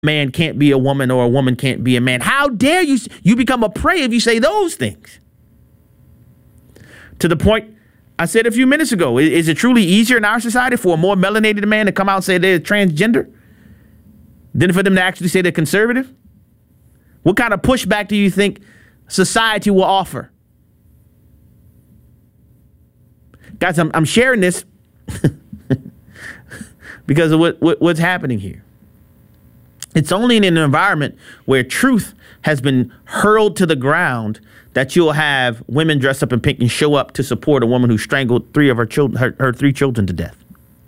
man can't be a woman or a woman can't be a man. How dare you become a prey if you say those things? To the point I said a few minutes ago, is it truly easier in our society for a more melanated man to come out and say they're transgender than for them to actually say they're conservative? What kind of pushback do you think society will offer? Guys, I'm sharing this because of what's happening here. It's only in an environment where truth has been hurled to the ground that you'll have women dressed up in pink and show up to support a woman who strangled three of her children, her three children to death.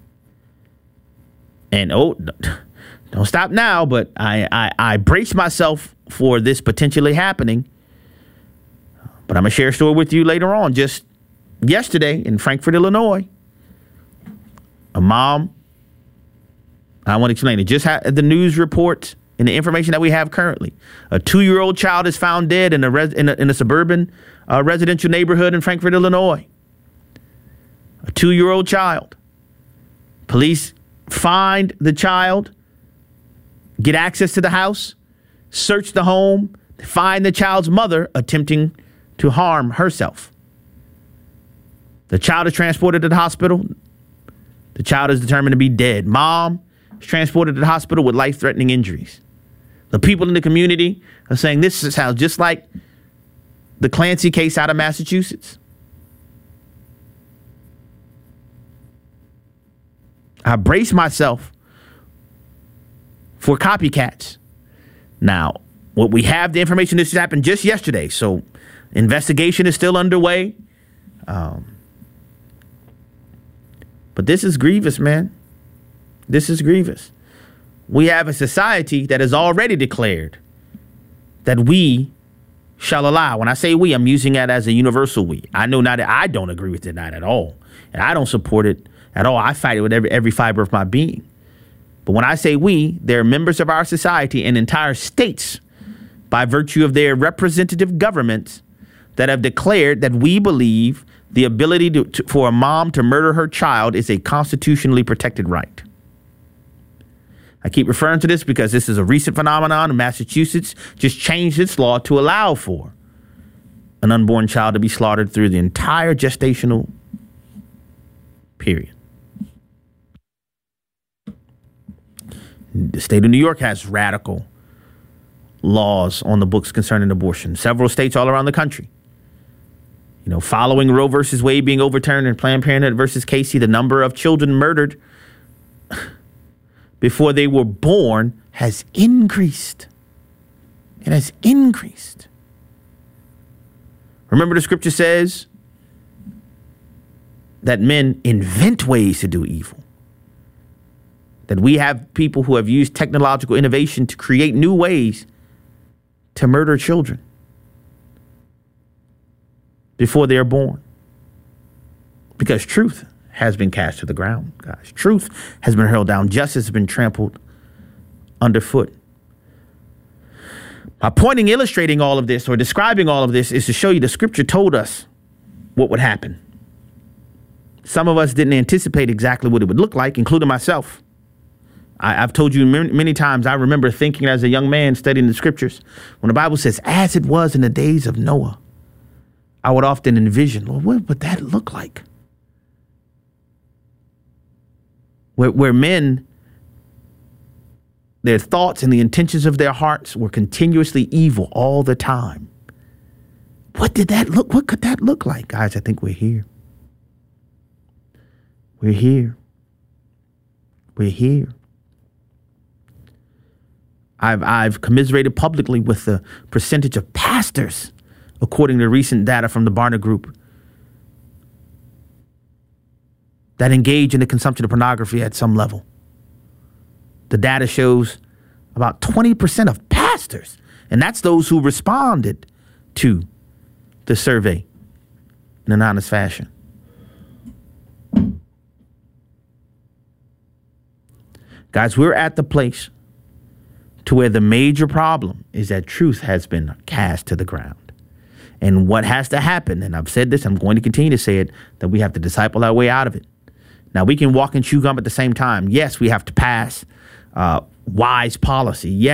And don't stop now, but I brace myself for this potentially happening. But I'm going to share a story with you later on. Just yesterday in Frankfort, Illinois, a mom, I want to explain it. Just the news reports and the information that we have currently. A 2-year-old child is found dead in a suburban residential neighborhood in Frankfort, Illinois. A 2-year-old child. Police find the child, get access to the house, search the home, find the child's mother attempting to harm herself. The child is transported to the hospital. The child is determined to be dead. Mom is transported to the hospital with life-threatening injuries. The people in the community are saying this sounds just like the Clancy case out of Massachusetts. I brace myself for copycats. Now, what we have, the information, this happened just yesterday, so investigation is still underway. But this is grievous, man. This is grievous. We have a society that has already declared that we shall allow. When I say we, I'm using that as a universal we. I know now that I don't agree with it, not at all. And I don't support it at all. I fight it with every fiber of my being. But when I say we, they're members of our society and entire states by virtue of their representative governments that have declared that we believe the ability for a mom to murder her child is a constitutionally protected right. I keep referring to this because this is a recent phenomenon, and Massachusetts just changed its law to allow for an unborn child to be slaughtered through the entire gestational period. The state of New York has radical laws on the books concerning abortion. Several states all around the country. You know, following Roe versus Wade being overturned and Planned Parenthood versus Casey, the number of children murdered before they were born has increased. It has increased. Remember, the scripture says that men invent ways to do evil. That we have people who have used technological innovation to create new ways to murder children before they are born. Because truth has been cast to the ground, guys. Truth has been hurled down. Justice has been trampled underfoot. My point in illustrating all of this or describing all of this is to show you the scripture told us what would happen. Some of us didn't anticipate exactly what it would look like, including myself. I've told you many times, I remember thinking as a young man studying the scriptures, when the Bible says, as it was in the days of Noah, I would often envision, well, what would that look like? Where men, their thoughts and the intentions of their hearts were continuously evil all the time. What could that look like? Guys, I think we're here. We're here. We're here. I've commiserated publicly with the percentage of pastors, according to recent data from the Barna Group, that engage in the consumption of pornography at some level. The data shows about 20% of pastors, and that's those who responded to the survey in an honest fashion. Guys, we're at the place to where the major problem is that truth has been cast to the ground. And what has to happen, and I've said this, I'm going to continue to say it, that we have to disciple our way out of it. Now, we can walk and chew gum at the same time. Yes, we have to pass wise policy.